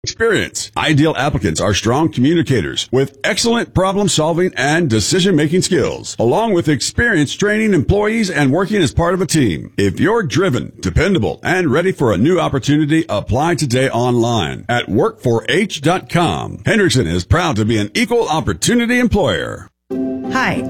experience. Ideal applicants are strong communicators with excellent problem-solving and decision-making skills, along with experience training employees and working as part of a team. If you're driven, dependable, and ready for a new opportunity, apply today online at work4h.com. Hendrickson is proud to be an equal opportunity employer. Hi,